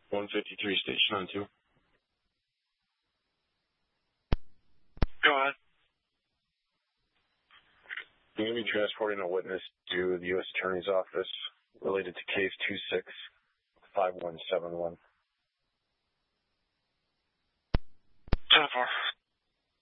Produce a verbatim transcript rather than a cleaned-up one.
one fifty-three, station on two. Go ahead. I'm going to be transporting a witness to the U S Attorney's Office related to case two six five one seven one. ten four.